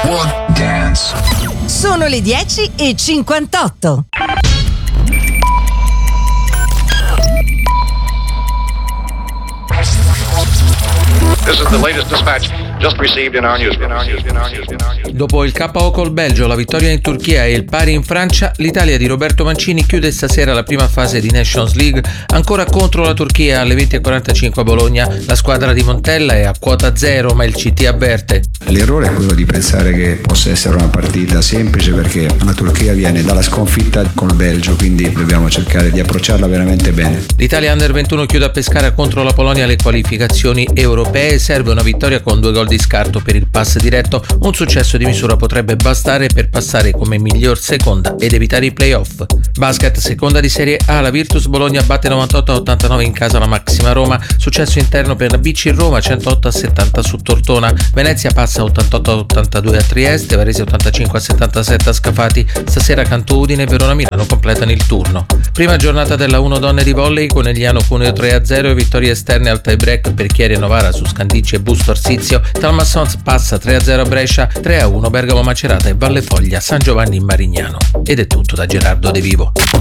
Dance. Sono le 10:58. This is the latest dispatch just received in our newsroom. Dopo il KO col Belgio, la vittoria in Turchia e il pari in Francia, l'Italia di Roberto Mancini chiude stasera la prima fase di Nations League ancora contro la Turchia alle 20:45 a Bologna. La squadra di Montella è a quota zero, ma il CT avverte. L'errore è quello di pensare che possa essere una partita semplice, perché la Turchia viene dalla sconfitta col Belgio, quindi dobbiamo cercare di approcciarla veramente bene. L'Italia Under 21 chiude a Pescara contro la Polonia alle qualificazioni europee. Serve una vittoria con 2 gol di scarto per il pass diretto. Un successo di misura potrebbe bastare per passare come miglior seconda ed evitare i playoff. Basket, seconda di Serie A, la Virtus Bologna batte 98-89 in casa la Maxima Roma. Successo interno per la BC Roma, 108-70 su Tortona. Venezia passa 88-82 a Trieste, Varese 85-77 a Scafati. Stasera Canto Udine e Verona Milano completano il turno. Prima giornata della 1 donne di volley, Conegliano Cuneo 3-0 e vittorie esterne al tie break per Chieri e Novara su Scandicci e Busto Arsizio. Talmassons passa 3-0 a Brescia, 3-1 Bergamo Macerata e Valle Foglia San Giovanni in Marignano. Ed è tutto da Gerardo De Vivo.